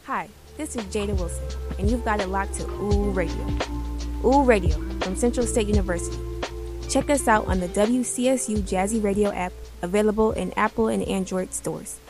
Hi, this is Jada Wilson, and you've got it locked to Ooh Radio. Ooh Radio from Central State University. Check us out on the WCSU Jazzy Radio app, available in Apple and Android stores.